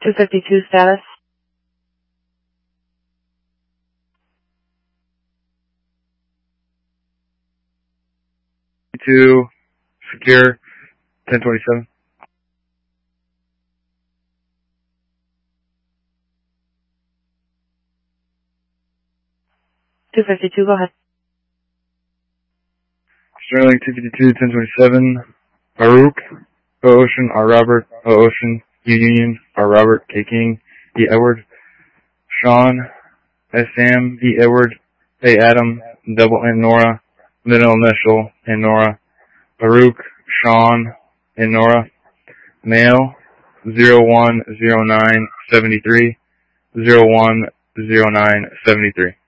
252 status. 2 secure 1027. 252, go ahead. Sterling 252 1027. Baruch, O Ocean, R Robert, O Ocean, U Union, R Robert, K King, E Edward, Sean, S Sam, E Edward, A Adam, double N Nora, middle initial N Nora, Baruch, Sean, N Nora, male 010973, 010973.